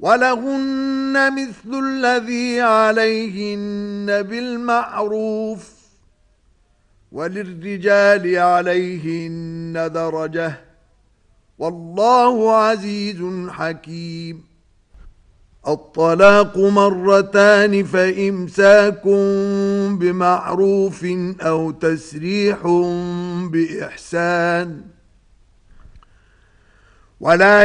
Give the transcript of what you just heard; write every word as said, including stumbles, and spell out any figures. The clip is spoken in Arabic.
ولهن مثل الذي عليهن بالمعروف وللرجال عليهن درجة والله عزيز حكيم. الطلاق مرتان فإمساك بمعروف أو تسريح بإحسان ولا